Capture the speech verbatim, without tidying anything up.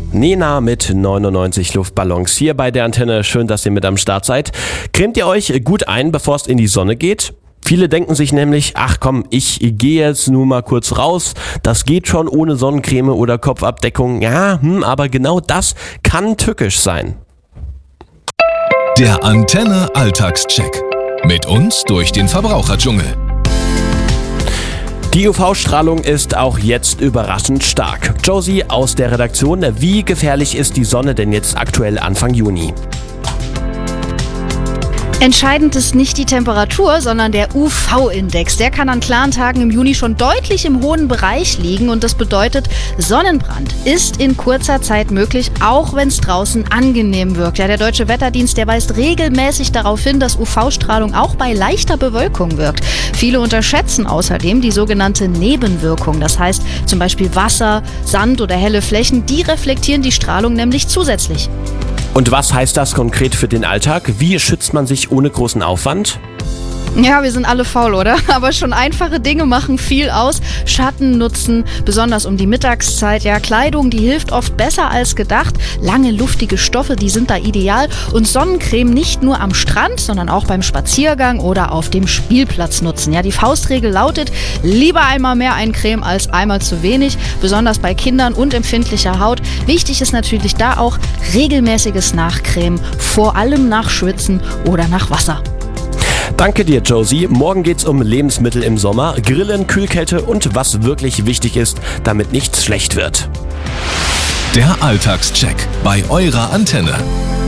Nena mit neunundneunzig Luftballons hier bei der Antenne. Schön, dass ihr mit am Start seid. Cremt ihr euch gut ein, bevor es in die Sonne geht? Viele denken sich nämlich, ach komm, ich gehe jetzt nur mal kurz raus, das geht schon ohne Sonnencreme oder Kopfabdeckung. Ja, hm, aber genau das kann tückisch sein. Der Antenne Alltagscheck. Mit uns durch den Verbraucherdschungel. Die U V-Strahlung ist auch jetzt überraschend stark. Josie aus der Redaktion, wie gefährlich ist die Sonne denn jetzt aktuell Anfang Juni? Entscheidend ist nicht die Temperatur, sondern der U V-Index. Der kann an klaren Tagen im Juni schon deutlich im hohen Bereich liegen und das bedeutet, Sonnenbrand ist in kurzer Zeit möglich, auch wenn es draußen angenehm wirkt. Ja, der Deutsche Wetterdienst, der weist regelmäßig darauf hin, dass U V-Strahlung auch bei leichter Bewölkung wirkt. Viele unterschätzen außerdem die sogenannte Nebenwirkung. Das heißt zum Beispiel Wasser, Sand oder helle Flächen, die reflektieren die Strahlung nämlich zusätzlich. Und was heißt das konkret für den Alltag? Wie schützt man sich ohne großen Aufwand? Ja, wir sind alle faul, oder? Aber schon einfache Dinge machen viel aus. Schatten nutzen, besonders um die Mittagszeit. Ja, Kleidung, die hilft oft besser als gedacht. Lange, luftige Stoffe, die sind da ideal. Und Sonnencreme nicht nur am Strand, sondern auch beim Spaziergang oder auf dem Spielplatz nutzen. Ja, die Faustregel lautet, lieber einmal mehr Eincremen als einmal zu wenig. Besonders bei Kindern und empfindlicher Haut. Wichtig ist natürlich da auch regelmäßiges Nachcremen. Vor allem nach Schwitzen oder nach Wasser. Danke dir, Josie. Morgen geht's um Lebensmittel im Sommer, Grillen, Kühlkälte und was wirklich wichtig ist, damit nichts schlecht wird. Der Alltagscheck bei eurer Antenne.